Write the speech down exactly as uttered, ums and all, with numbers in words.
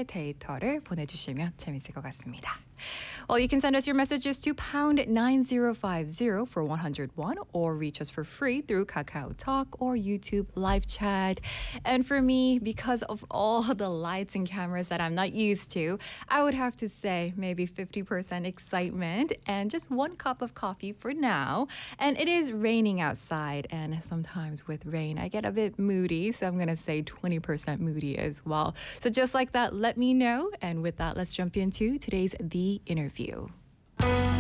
데이터를 보내주시면 재밌을 것 같습니다. Well, you can send us your messages to pound nine zero five zero for one hundred one or reach us for free through Kakao Talk or YouTube live chat. And for me, because of all the lights and cameras that I'm not used to, I would have to say maybe fifty percent excitement and just one cup of coffee for now. And it is raining outside, and sometimes with rain, I get a bit moody, so I'm going to say twenty percent moody as well. So just like that, let me know. And with that, let's jump into today's The Interview.